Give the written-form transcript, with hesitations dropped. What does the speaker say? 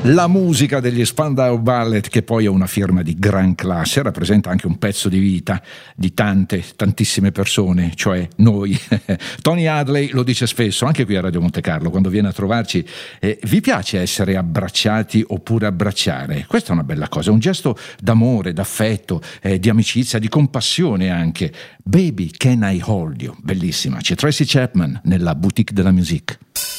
La musica degli Spandau Ballet, che poi è una firma di gran classe, rappresenta anche un pezzo di vita di tantissime persone, cioè noi. Tony Hadley lo dice spesso, anche qui a Radio Monte Carlo, quando viene a trovarci: vi piace essere abbracciati oppure abbracciare? Questa è una bella cosa, un gesto d'amore, d'affetto, di amicizia, di compassione anche. Baby, can I hold you? Bellissima, c'è Tracy Chapman nella Boutique de la Musique.